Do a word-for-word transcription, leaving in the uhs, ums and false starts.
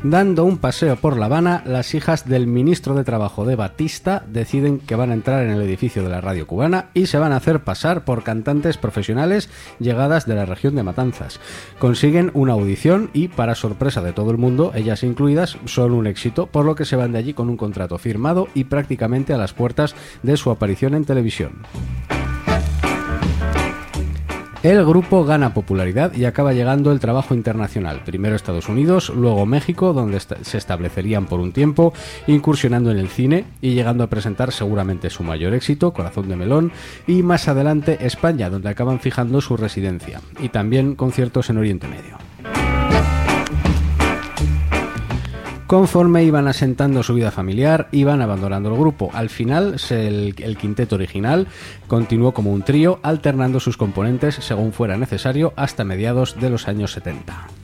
Dando un paseo por La Habana, las hijas del ministro de Trabajo de Batista deciden que van a entrar en el edificio de la radio cubana y se van a hacer pasar por cantantes profesionales llegadas de la región de Matanzas. Consiguen una audición y, para sorpresa de todo el mundo, ellas incluidas, son un éxito, por lo que se van de allí con un contrato firmado y prácticamente a las puertas de su aparición en televisión. El grupo gana popularidad y acaba llegando el trabajo internacional, primero Estados Unidos, luego México, donde est- se establecerían por un tiempo, incursionando en el cine y llegando a presentar seguramente su mayor éxito, Corazón de Melón, y más adelante España, donde acaban fijando su residencia, y también conciertos en Oriente Medio. Conforme iban asentando su vida familiar, iban abandonando el grupo. Al final, el, el quinteto original continuó como un trío, alternando sus componentes según fuera necesario hasta mediados de los años setenta.